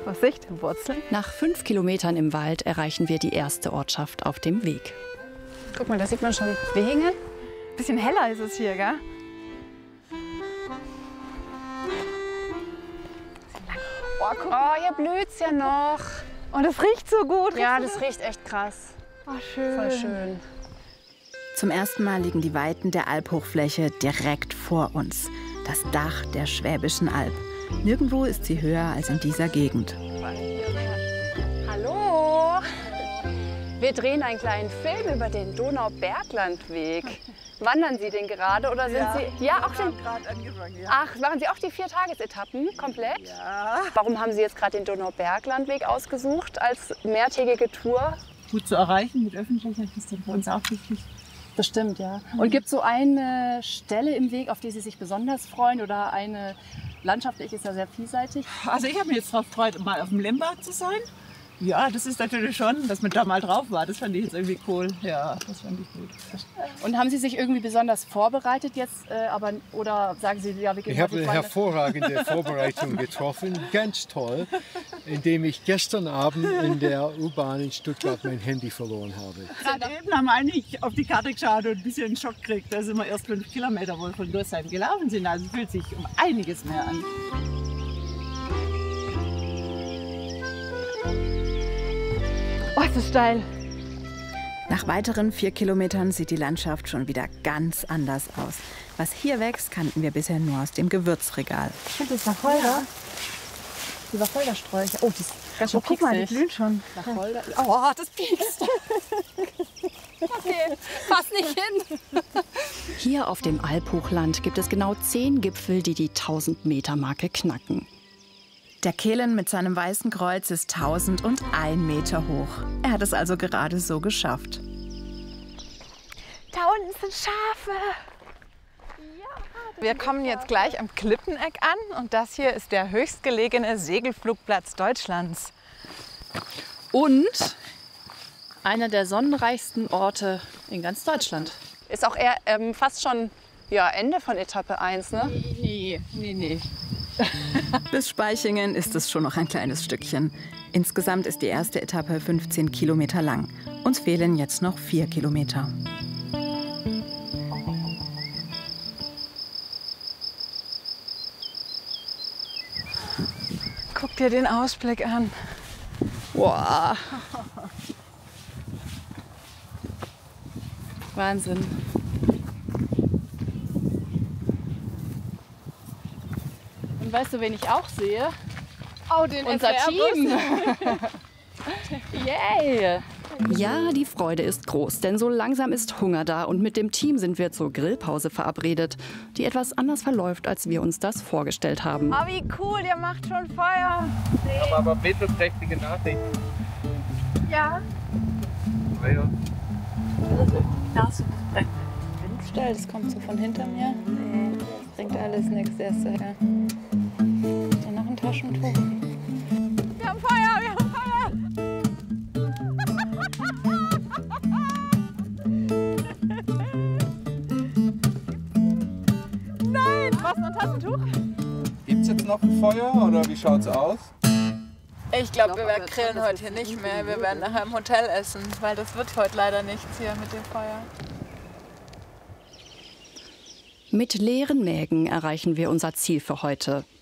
Vorsicht, Wurzeln. Nach 5 Kilometern im Wald erreichen wir die erste Ortschaft auf dem Weg. Guck mal, da sieht man schon Wehingen. Bisschen heller ist es hier, gell? Oh, guck. Oh, hier blüht's ja noch. Und es riecht so gut. Ja, das riecht echt krass. Oh, schön. Voll schön. Zum ersten Mal liegen die Weiten der Albhochfläche direkt vor uns. Das Dach der Schwäbischen Alb. Nirgendwo ist sie höher als in dieser Gegend. Hallo. Wir drehen einen kleinen Film über den Donauberglandweg. Wandern Sie den gerade oder sind Sie... Ja, auch den... gerade angefangen, ja. Ach, machen Sie auch die 4-Tages-Etappen komplett? Ja. Warum haben Sie jetzt gerade den Donauberglandweg ausgesucht als mehrtägige Tour? Gut zu erreichen mit Öffentlichkeit ist dann für uns auch wichtig. Bestimmt, ja. Und gibt es so eine Stelle im Weg, auf die Sie sich besonders freuen oder eine landschaftlich ist ja sehr vielseitig? Also ich habe mich jetzt darauf gefreut, mal auf dem Lembach zu sein. Ja, das ist natürlich schon, dass man da mal drauf war. Das fand ich jetzt irgendwie cool. Ja, das fand ich gut. Und haben Sie sich irgendwie besonders vorbereitet jetzt, oder sagen Sie, ja, wir gehen Ich habe eine hervorragende Vorbereitung getroffen, ganz toll, indem ich gestern Abend in der U-Bahn in Stuttgart mein Handy verloren habe. Gerade eben haben wir eigentlich auf die Karte geschaut und ein bisschen einen Schock gekriegt, dass wir erst 5 Kilometer wohl von Dursheim gelaufen sind. Also fühlt sich um einiges mehr an. Oh, ist das steil. Nach weiteren 4 Kilometern sieht die Landschaft schon wieder ganz anders aus. Was hier wächst, kannten wir bisher nur aus dem Gewürzregal. Stimmt, das ist Wacholder. Ja. Die Wacholdersträucher. Oh, die ist ganz schön guck mal, die blühen schon. Wacholder. Oh, das piekst. Okay, pass nicht hin. Hier auf dem Albhochland gibt es genau 10 Gipfel, die die 1000-Meter-Marke knacken. Der Kehlen mit seinem weißen Kreuz ist 1001 Meter hoch. Er hat es also gerade so geschafft. Da unten sind Schafe. Wir kommen jetzt gleich am Klippeneck an und das hier ist der höchstgelegene Segelflugplatz Deutschlands. Und einer der sonnenreichsten Orte in ganz Deutschland. Ist auch eher fast schon Ende von Etappe 1, ne? Nee. Bis Spaichingen ist es schon noch ein kleines Stückchen. Insgesamt ist die erste Etappe 15 Kilometer lang. Uns fehlen jetzt noch 4 Kilometer. Guck dir den Ausblick an. Wow. Wahnsinn. Und weißt du, wen ich auch sehe? Oh, den Unser Team. Yay! Ja, die Freude ist groß, denn so langsam ist Hunger da und mit dem Team sind wir zur Grillpause verabredet, die etwas anders verläuft, als wir uns das vorgestellt haben. Oh, wie cool, ihr macht schon Feuer. Aber mittelprächtige Nachricht. Ja. Windstall, das kommt so von hinter mir. Nee, das bringt alles nichts. Der ist ja. Dann noch ein Taschentuch. Wir haben Feuer, wir haben Feuer. Nein, was, noch ein Taschentuch? Gibt es jetzt noch ein Feuer oder wie schaut's aus? Ich glaube, wir werden grillen heute hier nicht mehr. Wir werden nachher im Hotel essen, weil das wird heute leider nichts hier mit dem Feuer. Mit leeren Mägen erreichen wir unser Ziel für heute.